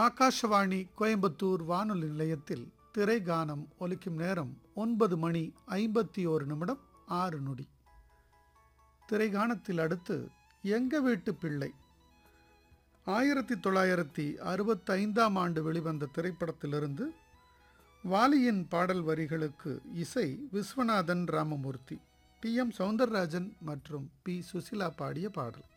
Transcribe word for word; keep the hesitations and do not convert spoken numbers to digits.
ஆகாஷவாணி கோயம்புத்தூர் வானொலி நிலையத்தில் திரைகானம் ஒலிக்கும் நேரம் ஒன்பது மணி ஐம்பத்தி ஓரு நிமிடம் ஆறு நொடி. திரைகானத்தில் அடுத்து எங்க வீட்டு பிள்ளை ஆயிரத்தி தொள்ளாயிரத்தி அறுபத்தைந்தாம் ஆண்டு வெளிவந்த திரைப்படத்திலிருந்து வாலியின் பாடல் வரிகளுக்கு இசை விஸ்வநாதன் ராமமூர்த்தி, டி எம் சௌந்தரராஜன் மற்றும் பி சுசிலா பாடிய பாடல்.